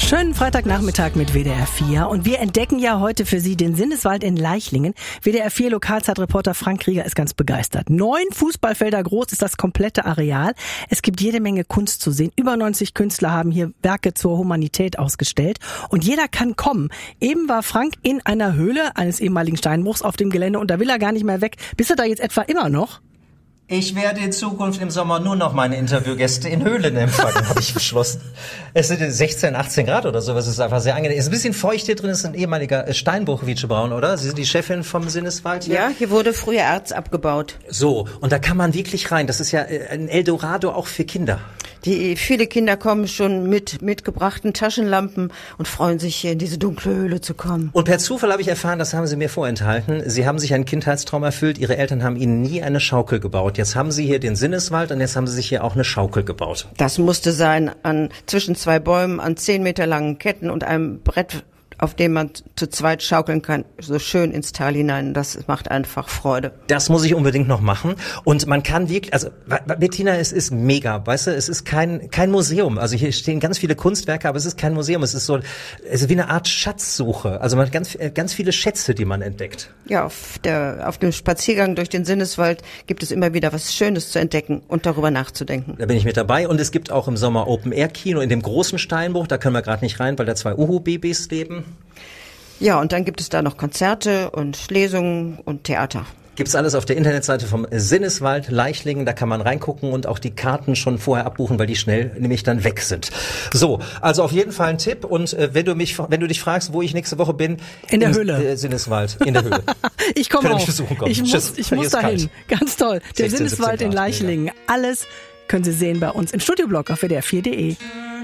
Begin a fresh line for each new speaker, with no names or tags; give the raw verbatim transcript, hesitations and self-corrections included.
Schönen Freitagnachmittag mit W D R vier und wir entdecken ja heute für Sie den Sinneswald in Leichlingen. W D R vier Lokalzeitreporter Frank Krieger ist ganz begeistert. Neun Fußballfelder groß ist das komplette Areal. Es gibt jede Menge Kunst zu sehen. Über neunzig Künstler haben hier Werke zur Humanität ausgestellt und jeder kann kommen. Eben war Frank in einer Höhle eines ehemaligen Steinbruchs auf dem Gelände und da will er gar nicht mehr weg. Bist du da jetzt etwa immer noch?
Ich werde in Zukunft im Sommer nur noch meine Interviewgäste in Höhlen empfangen, habe ich beschlossen. Es sind sechzehn, achtzehn Grad oder sowas, es ist einfach sehr angenehm. Es ist ein bisschen feucht hier drin, es ist ein ehemaliger Steinbruch, Wietsche Braun, oder? Sie sind die Chefin vom Sinneswald hier?
Ja, hier wurde früher Erz abgebaut.
So, und da kann man wirklich rein. Das ist ja ein Eldorado auch für Kinder.
Die, viele Kinder kommen schon mit mitgebrachten Taschenlampen und freuen sich, hier in diese dunkle Höhle zu kommen.
Und per Zufall habe ich erfahren, das haben Sie mir vorenthalten. Sie haben sich einen Kindheitstraum erfüllt. Ihre Eltern haben Ihnen nie eine Schaukel gebaut. Jetzt haben Sie hier den Sinneswald und jetzt haben Sie sich hier auch eine Schaukel gebaut.
Das musste sein, an zwischen zwei Bäumen, an zehn Meter langen Ketten und einem Brett, auf dem man zu zweit schaukeln kann, so schön ins Tal hinein. Das macht einfach Freude.
Das muss ich unbedingt noch machen. Und man kann wirklich, also Bettina, es ist mega, weißt du, es ist kein kein Museum. Also hier stehen ganz viele Kunstwerke, aber es ist kein Museum. Es ist so, es ist wie eine Art Schatzsuche. Also man hat ganz ganz viele Schätze, die man entdeckt.
Ja, auf der auf dem Spaziergang durch den Sinneswald gibt es immer wieder was Schönes zu entdecken und darüber nachzudenken.
Da bin ich mit dabei. Und es gibt auch im Sommer Open-Air-Kino in dem großen Steinbruch. Da können wir gerade nicht rein, weil da zwei Uhu-Babys leben.
Ja, und dann gibt es da noch Konzerte und Lesungen und Theater.
Gibt's alles auf der Internetseite vom Sinneswald Leichlingen, da kann man reingucken und auch die Karten schon vorher abbuchen, weil die schnell nämlich dann weg sind. So, also auf jeden Fall ein Tipp und äh, wenn du mich wenn du dich fragst, wo ich nächste Woche bin,
in der Höhle.
Äh, Sinneswald, in der Höhle.
Ich komme auch.
Kommen.
Ich muss ich muss dahin. Ganz toll. Der Sinneswald in Leichlingen. Alles können Sie sehen bei uns im Studioblock auf W D R vier punkt de.